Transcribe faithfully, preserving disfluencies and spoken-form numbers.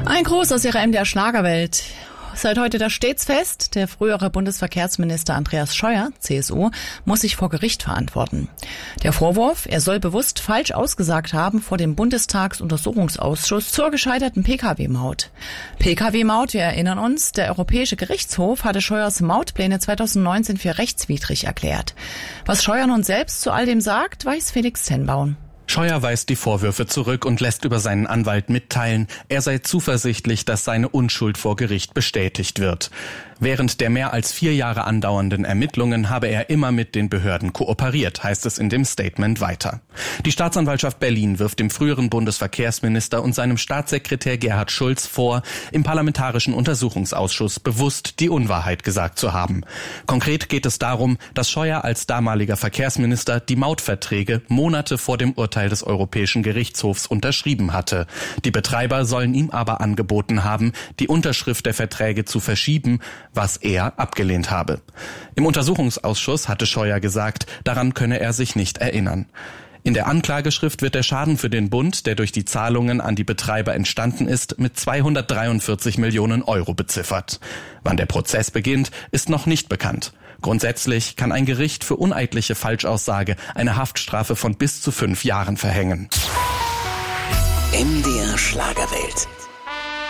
Ein Gruß aus Ihrer M D R Schlagerwelt. Seit heute das stets fest, der frühere Bundesverkehrsminister Andreas Scheuer, C S U, muss sich vor Gericht verantworten. Der Vorwurf, er soll bewusst falsch ausgesagt haben vor dem Bundestagsuntersuchungsausschuss zur gescheiterten P K W-Maut. P K W-Maut, wir erinnern uns, der Europäische Gerichtshof hatte Scheuers Mautpläne zweitausendneunzehn für rechtswidrig erklärt. Was Scheuer nun selbst zu all dem sagt, weiß Felix Tenbaum. Scheuer weist die Vorwürfe zurück und lässt über seinen Anwalt mitteilen, er sei zuversichtlich, dass seine Unschuld vor Gericht bestätigt wird. Während der mehr als vier Jahre andauernden Ermittlungen habe er immer mit den Behörden kooperiert, heißt es in dem Statement weiter. Die Staatsanwaltschaft Berlin wirft dem früheren Bundesverkehrsminister und seinem Staatssekretär Gerhard Schulz vor, im Parlamentarischen Untersuchungsausschuss bewusst die Unwahrheit gesagt zu haben. Konkret geht es darum, dass Scheuer als damaliger Verkehrsminister die Mautverträge Monate vor dem Urteil des Europäischen Gerichtshofs unterschrieben hatte. Die Betreiber sollen ihm aber angeboten haben, die Unterschrift der Verträge zu verschieben, was er abgelehnt habe. Im Untersuchungsausschuss hatte Scheuer gesagt, daran könne er sich nicht erinnern. In der Anklageschrift wird der Schaden für den Bund, der durch die Zahlungen an die Betreiber entstanden ist, mit zweihundertdreiundvierzig Millionen Euro beziffert. Wann der Prozess beginnt, ist noch nicht bekannt. Grundsätzlich kann ein Gericht für uneidliche Falschaussage eine Haftstrafe von bis zu fünf Jahren verhängen. M D R Schlagerwelt.